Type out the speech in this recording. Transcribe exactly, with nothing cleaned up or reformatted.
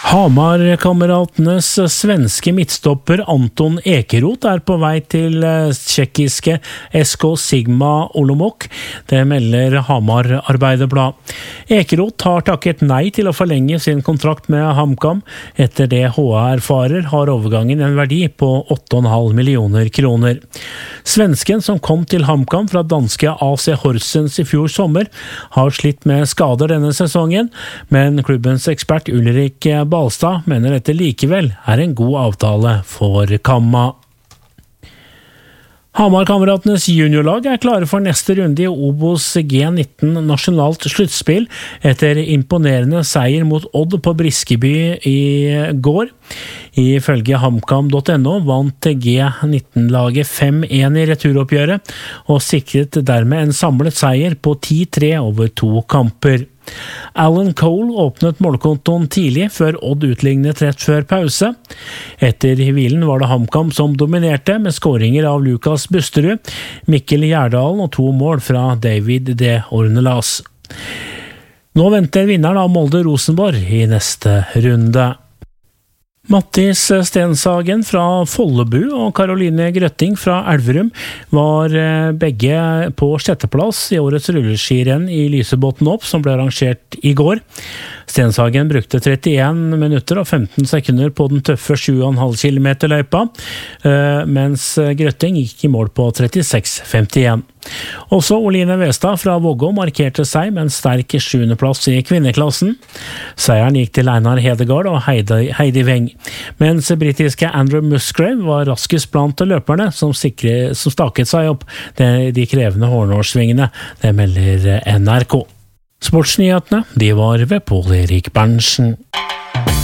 Hamar-kameratenes svenske midtstopper Anton Ekeroth er på vei til tsjekkiske S K Sigma Olomouc. Det melder Hamar Arbeiderblad. Ekeroth har takket nei til å forlenge sin kontrakt med HamKam. Etter det H A erfarer har overgangen en verdi på åtte komma fem millioner kroner. Svensken som kom til HamKam fra danske A C Horsens i fjor sommer har slitt med skader denne sesongen, men klubbens ekspert Ulrik Balstad mener dette likevel er en god avtale for Kamma. Hamar-kameratenes juniorlag er klare for neste runde i Obos G nitten nasjonalt sluttspill etter imponerende seier mot Odd på Briskeby i går. Ifølge hamkam punktum no vant G nitten-laget fem én i returoppgjøret og sikret dermed en samlet seier på ti tre over to kamper. Alan Cole åpnet målkontoen tidlig før Odd utlignet rett før pause. Etter hvilen var det HamKam som dominerte med skåringer av Lukas Busterud, Mikkel Gjerdalen og to mål fra David D. Ornelas. Nå venter vinneren av Molde Rosenborg i neste runde. Mattis Stenshagen fra Follebu og Caroline Grøtting fra Elverum var begge på sjetteplass i årets rulleskirenn i Lysebotn opp, som ble arrangert i går. Stenshagen brukte trettien minutter og femten sekunder på den tøffe sju komma fem kilometer løypa, mens Grøtting gikk i mål på trettiseks femtien. Også Oline Westad fra Vågå markerte seg med en sterk sjuendeplass i kvinneklassen. Seieren gikk til Einar Hedegaard og Heidi, Heidi Weng, mens britiske Andrew Musgrave var raskest blant løperne som, sikre, som staket seg opp de, de krevende Hornårssvingene. Det melder N R K. Sportsnyhetene, de var ved Pål Erik Berntsen.